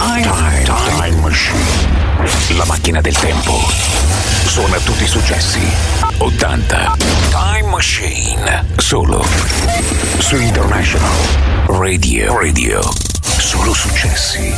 Time Machine. La macchina del tempo. Suona tutti i successi. 80. Time Machine. Solo su International Radio. Solo successi.